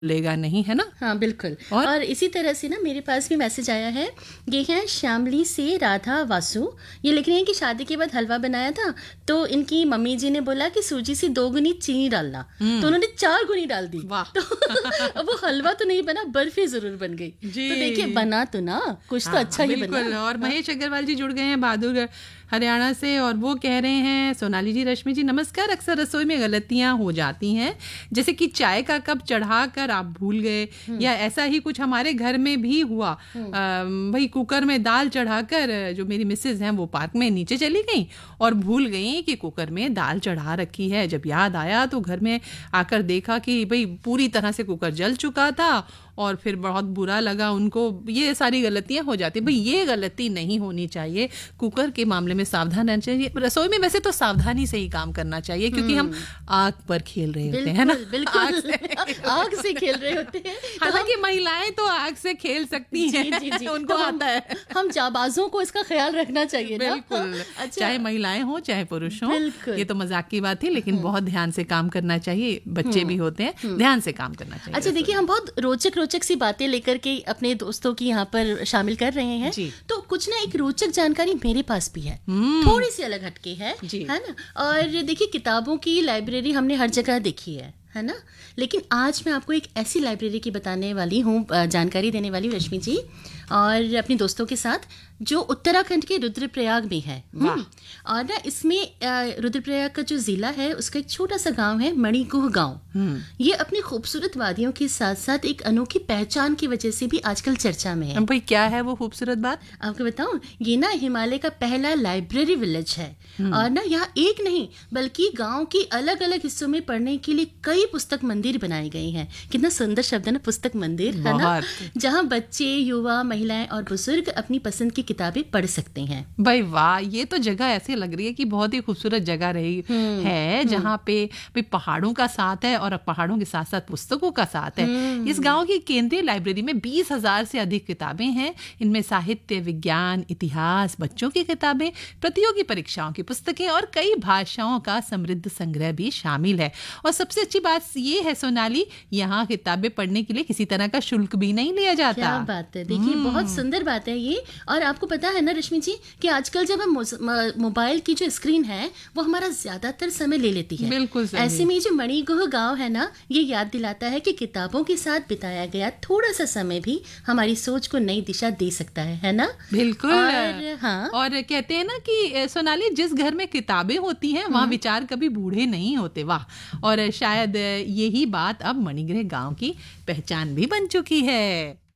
लेगा नहीं, है ना? हाँ बिल्कुल। और इसी तरह से ना मेरे पास भी मैसेज आया है। ये है शामली से राधा वासु। ये लिख रहे हैं कि शादी के बाद हलवा बनाया था तो इनकी मम्मी जी ने बोला कि सूजी से 2 गुनी चीनी डालना, तो उन्होंने 4 गुनी डाल दी। वाह। तो वो हलवा तो नहीं बना, बर्फी जरूर बन गई। तो देखिए बना तो ना कुछ तो अच्छा ही बना। और महेश अग्रवाल जी जुड़ गए हैं बहादुर हरियाणा से, और वो कह रहे हैं सोनाली जी, रश्मि जी नमस्कार। अक्सर रसोई में गलतियां हो जाती हैं, जैसे कि चाय का कप चढ़ाकर आप भूल गए, या ऐसा ही कुछ हमारे घर में भी हुआ। भाई कुकर में दाल चढ़ाकर जो मेरी मिसेज हैं वो पार्क में नीचे चली गई और भूल गई कि कुकर में दाल चढ़ा रखी है। जब याद आया तो घर में आकर देखा कि भाई पूरी तरह से कुकर जल चुका था और फिर बहुत बुरा लगा उनको। ये सारी गलतियां हो जाती, भाई ये गलती नहीं होनी चाहिए। कुकर के मामले में सावधान रहना चाहिए। रसोई में वैसे तो सावधानी से ही काम करना चाहिए, क्योंकि हम आग पर खेल रहे होते हैं ना, बिल्कुल आग से खेल रहे होते हैं। हालांकि महिलाएं तो आग से खेल सकती हैं, जी। उनको आता है। हम जाबाजों को इसका ख्याल रखना चाहिए ना। बिल्कुल। अच्छा। चाहे महिलाएं हो चाहे पुरुष हो, ये तो मजाक की बात थी, लेकिन बहुत ध्यान से काम करना चाहिए। बच्चे भी होते हैं, ध्यान से काम करना चाहिए। अच्छा देखिए, हम बहुत रोचक सी बातें लेकर के अपने दोस्तों की यहाँ पर शामिल कर रहे हैं, तो कुछ ना एक रोचक जानकारी मेरे पास भी है, थोड़ी सी अलग हटके है ना। और देखिए, किताबों की लाइब्रेरी हमने हर जगह देखी है ना, लेकिन आज मैं आपको एक ऐसी लाइब्रेरी की बताने वाली हूँ, जानकारी देने वाली हूँ रश्मि जी, और अपने दोस्तों के साथ, जो उत्तराखंड के रुद्रप्रयाग में है। और ना इसमें रुद्रप्रयाग का जो जिला है उसका एक छोटा सा गांव है, मणिगुह गांव। ये अपनी खूबसूरत वादियों के साथ साथ एक अनोखी पहचान की वजह से भी आजकल चर्चा में है। भाई क्या है वो खूबसूरत बात? आपको बताऊं, ये ना हिमालय का पहला लाइब्रेरी विलेज है। और ना यहाँ एक नहीं बल्कि गांव के अलग अलग हिस्सों में पढ़ने के लिए कई पुस्तक मंदिर बनाए गए हैं। कितना सुंदर शब्द है ना, पुस्तक मंदिर, है ना, जहाँ बच्चे, युवा, महिलाएं और बुजुर्ग अपनी पसंद की किताबें पढ़ सकते हैं। भाई वाह, ये तो जगह ऐसी लग रही है कि बहुत ही खूबसूरत जगह रही है, जहाँ पे भी पहाड़ों का साथ है और पहाड़ों के साथ साथ पुस्तकों का साथ है। इस गांव की केंद्रीय लाइब्रेरी में 20,000 से अधिक किताबें हैं। इनमें साहित्य, विज्ञान, इतिहास, बच्चों की किताबें, प्रतियोगी परीक्षाओं की पुस्तकें और कई भाषाओं का समृद्ध संग्रह भी शामिल है। और सबसे अच्छी बात ये है सोनाली, यहाँ किताबें पढ़ने के लिए किसी तरह का शुल्क भी नहीं लिया जाता। क्या बात है, देखिए बहुत सुंदर बात है ये। और आपको पता है ना रश्मि जी कि आजकल जब हम मोबाइल की जो स्क्रीन है वो हमारा ज्यादातर समय ले लेती है। बिल्कुल सही। ऐसे में जो मणिगुह गांव है ना, ये याद दिलाता है कि किताबों के साथ बिताया गया थोड़ा सा समय भी हमारी सोच को नई दिशा दे सकता है ना। बिल्कुल। और कहते हैं ना कि सोनाली, जिस घर में किताबें होती हैं वहाँ विचार कभी बूढ़े नहीं होते। वाह। और शायद यही बात अब मणिगुह गांव की पहचान भी बन चुकी है।